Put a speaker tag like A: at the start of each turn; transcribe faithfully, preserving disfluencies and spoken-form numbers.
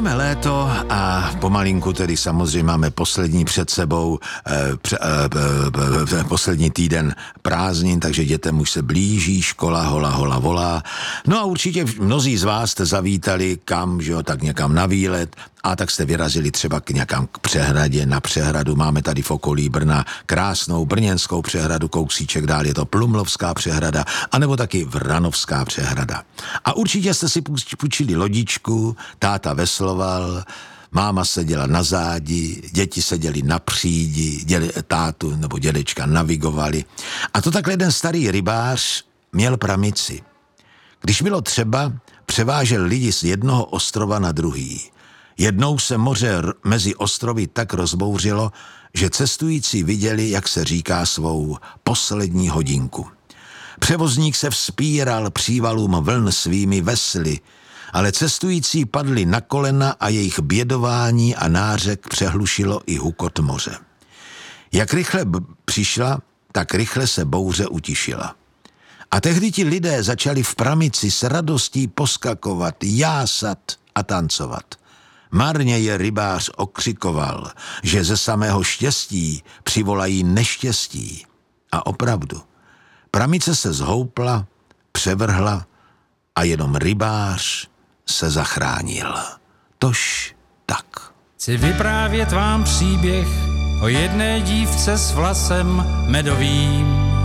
A: Máme léto a pomalinku tedy samozřejmě máme poslední před sebou, eh, pře, eh, eh, poslední týden prázdnin, takže dětem už se blíží, škola hola hola volá. No a určitě mnozí z vás jste zavítali kam, že jo, tak někam na výlet a tak jste vyrazili třeba k někam k přehradě, na přehradu. Máme tady v okolí Brna krásnou brněnskou přehradu, kousíček dál je to Plumlovská přehrada, anebo taky Vranovská přehrada. A určitě jste si půjčili lodičku, táta vesloval, máma seděla na zádi, děti seděli na přídi, děli, tátu nebo dědečka navigovali. A to takhle jeden starý rybář měl pramici. Když bylo třeba, převážel lidi z jednoho ostrova na druhý. Jednou se moře mezi ostrovy tak rozbouřilo, že cestující viděli, jak se říká, svou poslední hodinku. Převozník se vzpíral přívalům vln svými vesly, ale cestující padli na kolena a jejich bědování a nářek přehlušilo i hukot moře. Jak rychle b- přišla, tak rychle se bouře utišila. A tehdy ti lidé začali v pramici s radostí poskakovat, jásat a tancovat. Marně je rybář okřikoval, že ze samého štěstí přivolají neštěstí. A opravdu, pramice se zhoupla, převrhla a jenom rybář se zachránil. Tož tak.
B: Chci vyprávět vám příběh o jedné dívce s vlasem medovým.